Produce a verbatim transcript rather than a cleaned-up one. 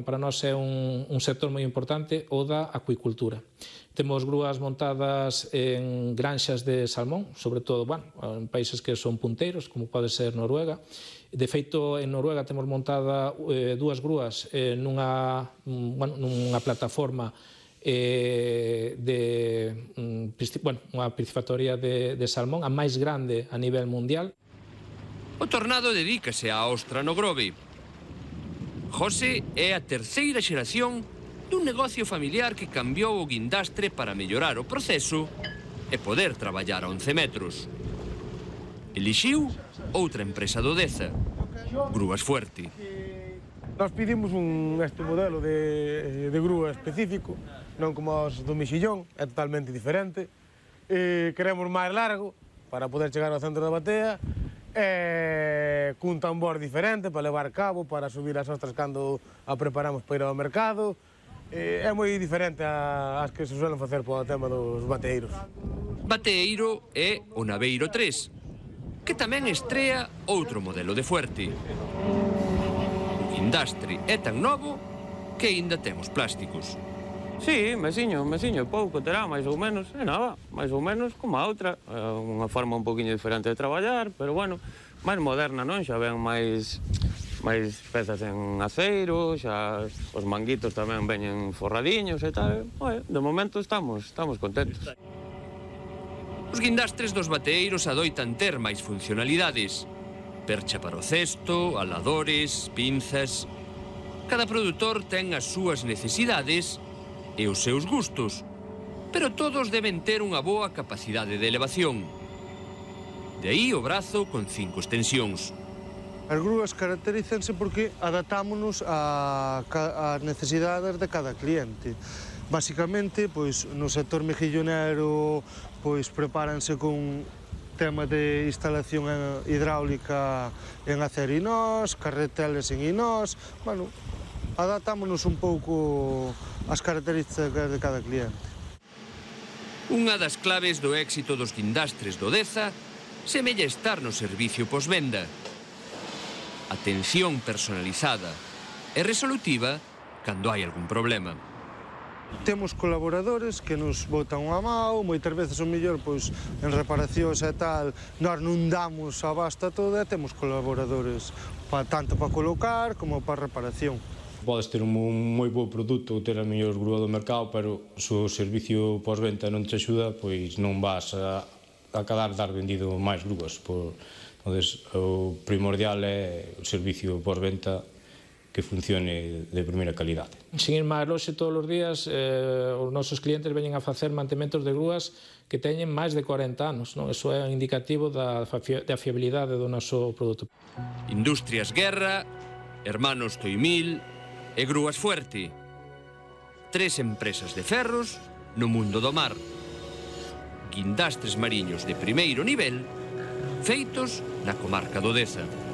para nós é un, un sector moi importante, o da acuicultura. Temos grúas montadas en granxas de salmón, sobre todo, bueno, en países que son punteiros, como pode ser Noruega. De feito, en Noruega temos montada eh, dúas grúas eh, nunha, bueno, nunha plataforma eh, de, bueno, unha piscifactoría de, de salmón, a máis grande a nivel mundial. O Tornado dedícase á ostra no Grove. José é a terceira xeración dun negocio familiar que cambiou o guindastre para mellorar o proceso e poder traballar a once metros. Elixiu outra empresa do Deza, Grúas Fuerte. Nós pedimos un, este modelo de, de grúa específico, non como os do Mexillón, é totalmente diferente. E queremos máis largo para poder chegar ao centro da batea, e cun tambor diferente para levar cabo, para subir as ostras cando a preparamos para ir ao mercado. É moi diferente ás que se suelen facer polo tema dos bateeiros. Bateeiro é o Naveiro tres, que tamén estrea outro modelo de Fuerte. O guindastre é tan novo que aínda temos plásticos. Sí, mesiño, mesiño, pouco terá, máis ou menos, é nada, máis ou menos como a outra. É unha forma un poquinho diferente de traballar, pero bueno, máis moderna, non? Xa ven máis... máis pezas en aceiro, xa os manguitos tamén veñen forradiños e tal. Oye, de momento estamos, estamos contentos. Os guindastres dos bateeiros adoitan ter máis funcionalidades. Percha para o cesto, aladores, pinzas... Cada produtor ten as súas necesidades e os seus gustos, pero todos deben ter unha boa capacidade de elevación. De aí o brazo con cinco extensións. As grúas caracterízanse porque adaptámonos ás necesidades de cada cliente. Basicamente, pois, no sector mejillonero, pois, prepáranse con tema de instalación hidráulica en acero inox, carreteles en inox. Bueno, adaptámonos un pouco ás características de cada cliente. Unha das claves do éxito dos guindastres do Deza semella estar no servicio posvenda. Atención personalizada e resolutiva cando hai algún problema. Temos colaboradores que nos botan unha mão, moitas veces o mellor, pois, en reparacións e tal, nós non damos a basta toda, e temos colaboradores pa, tanto para colocar como para reparación. Podes ter un moi bo produto ou ter a mellor grúa do mercado, pero se o servicio posventa non te axuda, pois non vas a, a cadar dar vendido máis grúas. Por, entonces, o primordial é o servicio posventa que funcione de primeira calidade. Sin ir máis lonxe, todos os días eh, os nosos clientes veñen a facer mantementos de grúas que teñen máis de cuarenta anos, non? Eso é un indicativo da, da fiabilidade do noso produto. Industrias Guerra, Hermanos Toimil e Grúas Fuerte. Tres empresas de ferros no mundo do mar. Guindastres mariños de primeiro nivel feitos na comarca do Deza.